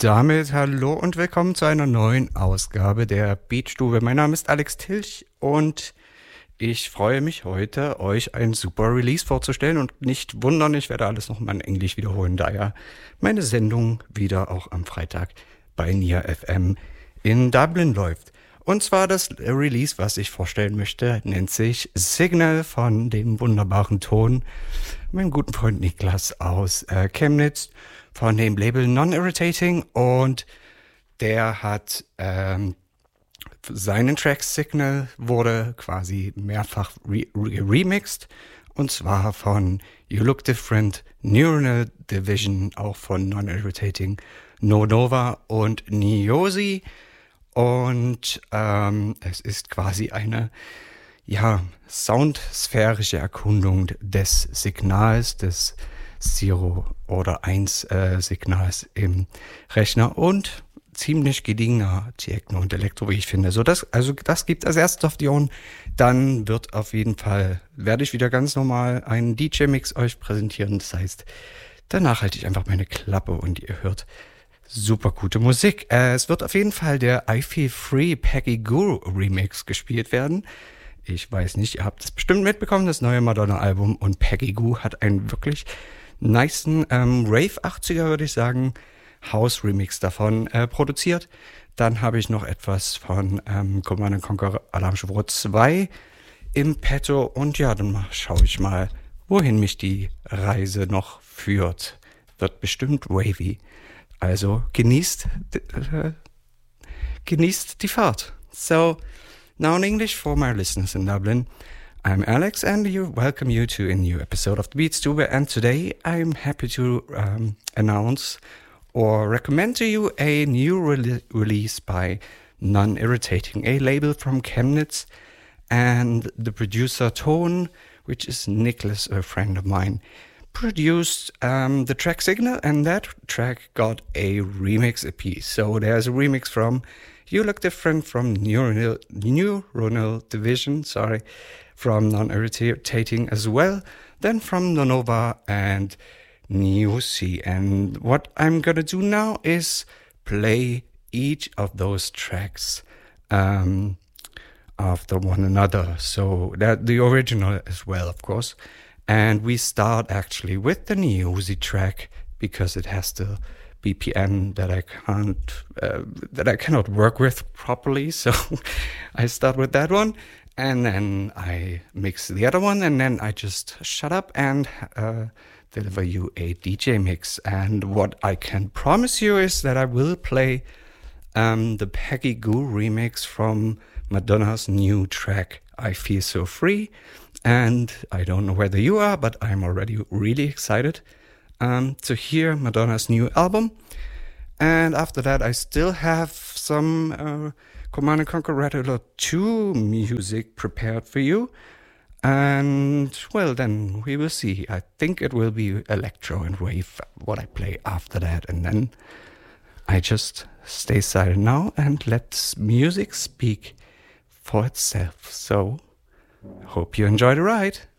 damit hallo und willkommen zu einer neuen Ausgabe der Beatstube. Mein Name ist Alex Tilch und ich freue mich heute, euch ein super Release vorzustellen. Und nicht wundern, ich werde alles nochmal in Englisch wiederholen, da ja meine Sendung wieder auch am Freitag bei Nia FM in Dublin läuft. Und zwar das Release, was ich vorstellen möchte, nennt sich Signal von dem wunderbaren Ton. Mein guten Freund Niklas aus Chemnitz von dem Label Non-Irritating, und der hat seinen Track Signal wurde quasi mehrfach remixed, und zwar von You Look Different, Neuronal Division, auch von Non-Irritating, No Nova und Niosi. Und es ist quasi eine soundsphärische Erkundung des Signals, des 0 oder 1 Signals im Rechner, und ziemlich gediegener Techno und Elektro, wie ich finde. Das gibt als erstes auf die Ohren. Dann werde ich wieder ganz normal einen DJ-Mix euch präsentieren. Das heißt, danach halte ich einfach meine Klappe und ihr hört super gute Musik. Es wird auf jeden Fall der I Feel Free Peggy Gou Remix gespielt werden. Ich weiß nicht, ihr habt es bestimmt mitbekommen, das neue Madonna-Album, und Peggy Gou hat einen wirklich nicen Rave 80er, würde ich sagen, House-Remix davon produziert. Dann habe ich noch etwas von Command & Conquer Alarmstufe 2 im Petto, und ja, dann schaue ich mal, wohin mich die Reise noch führt. Wird bestimmt wavy. Also genießt die Fahrt. So, now in English for my listeners in Dublin, I'm Alex and welcome you to a new episode of the Beatstube, and today I'm happy to announce or recommend to you a new release by Non-Irritating, a label from Chemnitz, and the producer Tone, which is Nicholas, a friend of mine, produced the track Signal, and that track got a remix EP. So there's a remix from You Look Different, from Neuronal Division, from Non-Irritating as well, then from No Nova and Niosi. And what I'm gonna do now is play each of those tracks after one another, so that the original as well, of course. And we start actually with the Niosi track because it has the BPM that I cannot work with properly. So I start with that one, and then I mix the other one, and then I just shut up and deliver you a DJ mix. And what I can promise you is that I will play the Peggy Gou remix from Madonna's new track I Feel So Free. And I don't know whether you are, but I'm already really excited to hear Madonna's new album. And after that, I still have some Command & Conquer Red Alert 2 music prepared for you. And, well, then we will see. I think it will be electro and rave, what I play after that. And then I just stay silent now and let music speak for itself. So, hope you enjoy the ride.